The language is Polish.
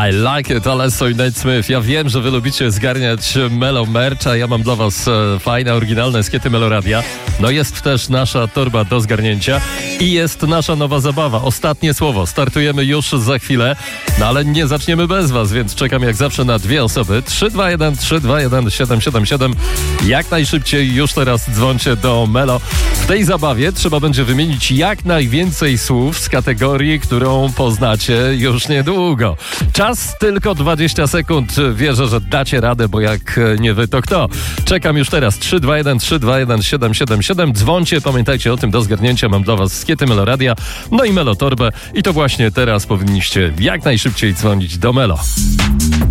I like it, Alesso i Nate Smith. Ja wiem, że wy lubicie zgarniać Melo merch, a ja mam dla was fajne, oryginalne skiety Meloradia. No jest też nasza torba do zgarnięcia i jest nasza nowa zabawa. Ostatnie słowo. Startujemy już za chwilę, no ale nie zaczniemy bez was, więc czekam jak zawsze na 2 osoby. 321 321 777. Jak najszybciej już teraz dzwońcie do Melo. W tej zabawie trzeba będzie wymienić jak najwięcej słów z kategorii, którą poznacie już niedługo. Czas tylko 20 sekund. Wierzę, że dacie radę, bo jak nie wy, to kto? Czekam już teraz. 321 321 777. Dzwońcie, pamiętajcie o tym, do zgarnięcia mam dla was skiety Meloradia, no i Melo torbę. I to właśnie teraz powinniście jak najszybciej dzwonić do Melo.